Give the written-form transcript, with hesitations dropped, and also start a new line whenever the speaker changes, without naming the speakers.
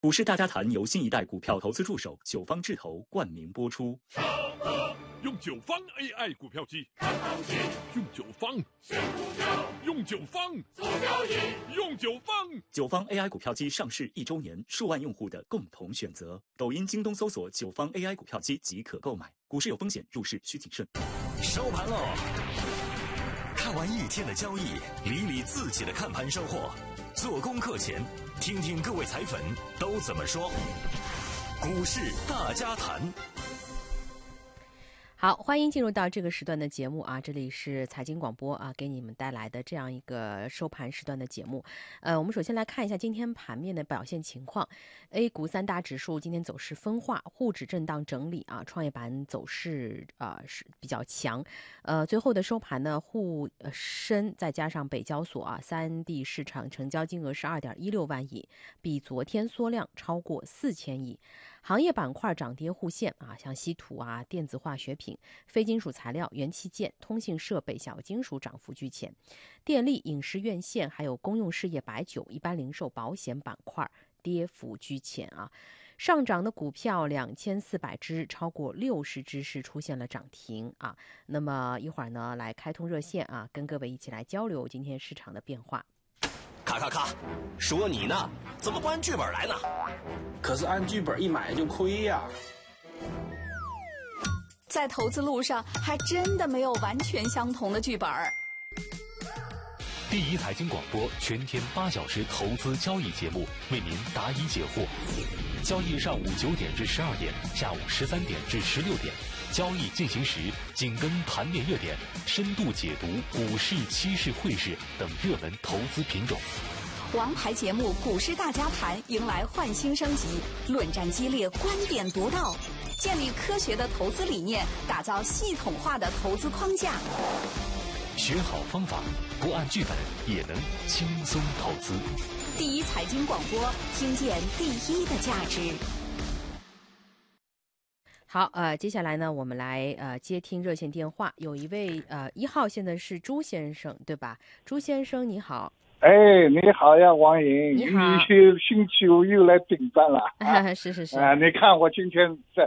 股市大家谈由新一代股票投资助手九方智投冠名播出。
用九方 AI 股票机看行情，用九方选股票，用九方做交易，用九方。
九方 AI 股票机上市1周年，数万用户的共同选择。抖音、京东搜索九方 AI 股票机即可购买。股市有风险，入市需谨慎。
收盘喽！看完一天的交易，理理自己的看盘收获。做功课前，听听各位彩粉都怎么说。股市大家谈。
好，欢迎进入到这个时段的节目啊，这里是财经广播啊，给你们带来的这样一个收盘时段的节目。我们首先来看一下今天盘面的表现情况。A 股三大指数今天走势分化，沪指震荡整理啊，创业板走势是比较强。最后的收盘呢，沪深再加上北交所啊，三地市场成交金额是2.16万亿，比昨天缩量超过4000亿。行业板块涨跌互现啊，像稀土啊、电子化学品、非金属材料、元器件、通信设备、小金属涨幅居前，电力、影视院线还有公用事业、白酒、一般零售、保险板块跌幅居前啊。上涨的股票2400只，超过60只是出现了涨停啊。那么一会儿呢，来开通热线啊，跟各位一起来交流今天市场的变化。
咔，说你呢，怎么不按剧本来呢？
可是按剧本一买就亏呀。
在投资路上，还真的没有完全相同的剧本。
第一财经广播全天8小时投资交易节目，为您答疑解惑。交易上午9点至12点，下午13点至16点。交易进行时，紧跟盘面热点，深度解读股市、期市、汇市等热门投资品种。
王牌节目《股市大家谈》迎来焕新升级，论战激烈，观点独到，建立科学的投资理念，打造系统化的投资框架。
学好方法，不按剧本也能轻松投资。
第一财经广播，听见第一的价值。
好，接下来呢，我们来接听热线电话，有一位1号现在是朱先生，对吧？朱先生你好。
哎，你好呀，王莹，
你好，
星期五又来顶班了。
是。
你看我今天在